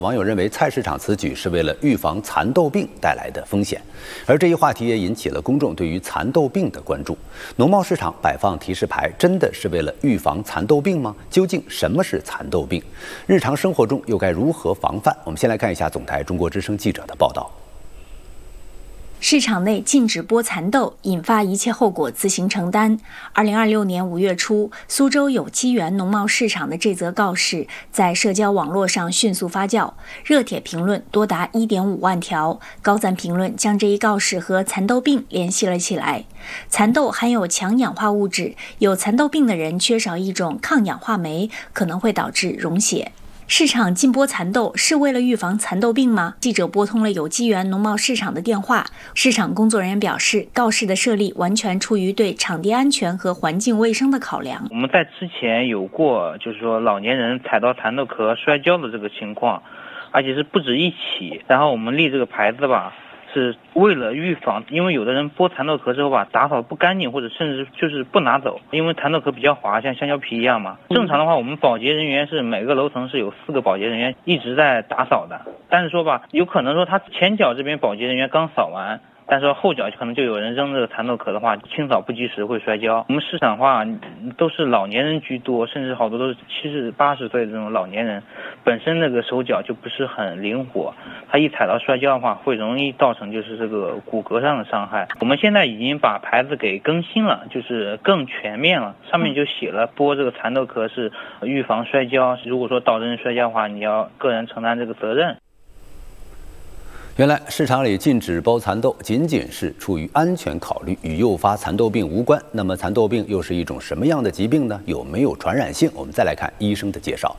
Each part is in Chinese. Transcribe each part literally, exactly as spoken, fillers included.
网友认为菜市场此举是为了预防蚕豆病带来的风险，而这一话题也引起了公众对于蚕豆病的关注。农贸市场摆放提示牌，真的是为了预防蚕豆病吗？究竟什么是蚕豆病？日常生活中又该如何防范？我们先来看一下总台中国之声记者的报道。 市场内禁止播蚕豆，引发一切后果自行承担。二零二六年五月初，苏州有机园农贸市场的这则告示在社交网络上迅速发酵，热帖评论多达一点五万条，高赞评论将这一告示和蚕豆病联系了起来。蚕豆含有强氧化物质，有蚕豆病的人缺少一种抗氧化酶，可能会导致溶血。市场禁播蚕豆是为了预防蚕豆病吗？记者拨通了有机园农贸市场的电话，市场工作人员表示，告示的设立完全出于对场地安全和环境卫生的考量。 我们在之前有过，就是说老年人踩到蚕豆壳摔跤的这个情况，而且是不止一起。然后我们立这个牌子吧，是为了预防，因为有的人剥蚕豆壳之后吧，打扫不干净，或者甚至就是不拿走，因为蚕豆壳比较滑，像香蕉皮一样嘛。正常的话，我们保洁人员是每个楼层是有四个保洁人员一直在打扫的。但是说吧，有可能说他前脚这边保洁人员刚扫完，但是后脚可能就有人扔这个蚕豆壳的话，清扫不及时会摔跤。我们市场的话都是老年人居多，甚至好多都是七十八十岁的这种老年人，本身那个手脚就不是很灵活，他一踩到摔跤的话，会容易造成就是这个骨骼上的伤害。我们现在已经把牌子给更新了，就是更全面了，上面就写了剥这个蚕豆壳是预防摔跤，如果说导致人摔跤的话，你要个人承担这个责任。 原来市场里禁止包蚕豆仅仅是出于安全考虑，与诱发蚕豆病无关。那么蚕豆病又是一种什么样的疾病呢？有没有传染性？我们再来看医生的介绍。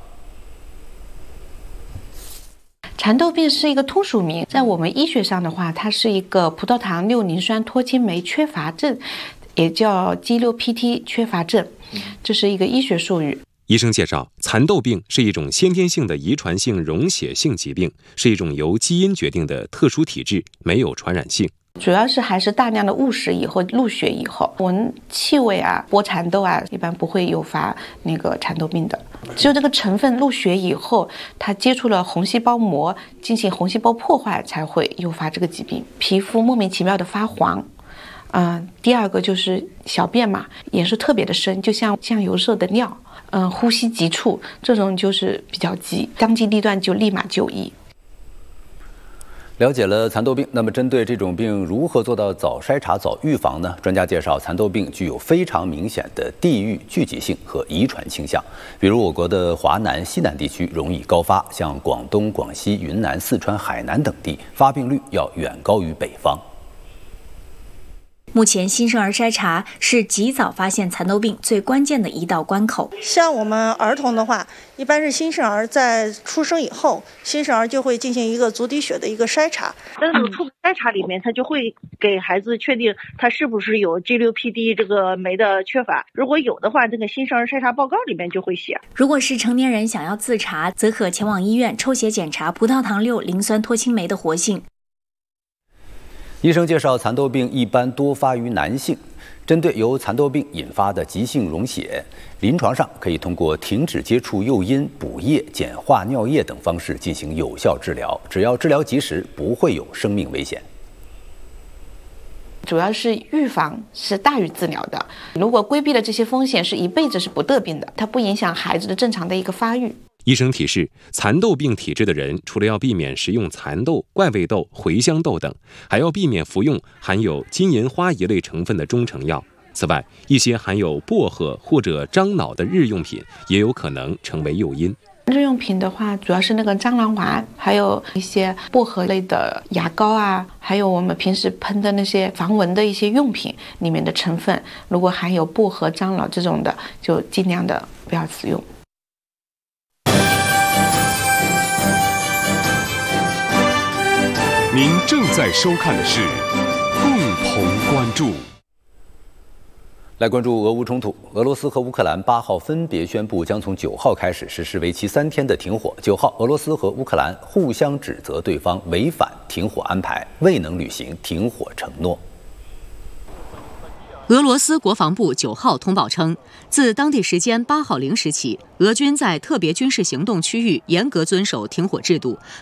蚕豆病是一个通俗名，在我们医学上的话，它是一个葡萄糖六磷酸脱氢酶缺乏症，也叫 G 六 P T 缺乏症，这是一个医学术语。 医生介绍，蚕豆病是一种先天性的遗传性溶血性疾病，是一种由基因决定的特殊体质，没有传染性。 主要是还是大量的误食以后入血以后，闻气味啊、剥蚕豆啊，一般不会诱发那个蚕豆病的。只有这个成分入血以后，它接触了红细胞膜，进行红细胞破坏，才会诱发这个疾病。皮肤莫名其妙的发黄。嗯、呃，第二个就是小便嘛，颜色特别的深，就像酱油色的尿。嗯、呃，呼吸急促，这种就是比较急，当机立断就立马就医。 了解了蚕豆病，那么针对这种病如何做到早筛查、早预防呢？专家介绍，蚕豆病具有非常明显的地域聚集性和遗传倾向。比如我国的华南、西南地区容易高发，像广东、广西、云南、四川、海南等地，发病率要远高于北方。 目前，新生儿筛查是及早发现蚕豆病最关键的一道关口。 像我们儿童的话，一般是新生儿在出生以后，新生儿就会进行一个足底血的一个筛查。 在这种初步筛查里面，他就会给孩子确定他是不是有 G 六 P D 这个酶的缺乏。如果有的话，这个新生儿筛查报告里面就会写。 如果是成年人想要自查，则可前往医院抽血检查葡萄糖六磷酸脱氢酶的活性。 医生介绍，蚕豆病一般多发于男性。针对由蚕豆病引发的急性溶血，临床上可以通过停止接触诱因、补液、简化尿液等方式进行有效治疗。只要治疗及时，不会有生命危险。 主要是预防是大于治疗的。如果规避了这些风险，是一辈子是不得病的，它不影响孩子的正常的一个发育。 医生提示，蚕豆病体质的人除了要避免食用蚕豆、怪味豆、茴香豆等，还要避免服用含有金银花一类成分的中成药。此外，一些含有薄荷或者樟脑的日用品也有可能成为诱因。 日用品的话，主要是那个蟑螂丸，还有一些薄荷类的牙膏啊，还有我们平时喷的那些防蚊的一些用品里面的成分，如果含有薄荷、樟脑这种的，就尽量的不要使用。 您正在收看的是共同关注。 来关注俄乌冲突，俄罗斯和乌克兰八号分别宣布将从九号开始实施为期三天的停火。九号，俄罗斯和乌克兰互相指责对方违反停火安排，未能履行停火承诺。 俄罗斯国防部九号通报称，自当地时间八号零时起，俄军在特别军事行动区域严格遵守停火制度，